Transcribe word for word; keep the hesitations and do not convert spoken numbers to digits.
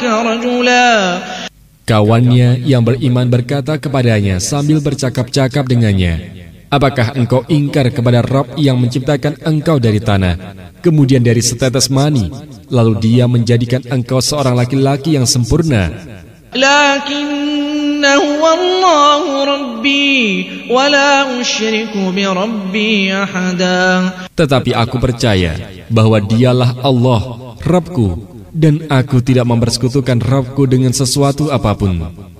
Kawannya yang beriman berkata kepadanya sambil bercakap-cakap dengannya, apakah engkau ingkar kepada Rabb yang menciptakan engkau dari tanah, kemudian dari setetes mani, lalu dia menjadikan engkau seorang laki-laki yang sempurna? Tetapi aku percaya bahwa dialah Allah, Rabbku, dan aku tidak mempersekutukan Rabbku dengan sesuatu apapun.